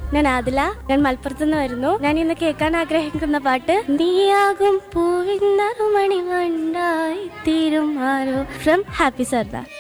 ഞാൻ ആദില, ഞാൻ മലപ്പുറത്ത് നിന്ന് വരുന്നു. ഞാൻ ഇന്ന് കേൾക്കാൻ ആഗ്രഹിക്കുന്ന പാട്ട് നീയാകും പൂവിൻ നറുമണി വണ്ടായി തീരും ആരോ ഫ്രം ഹാപ്പി സർദാർ.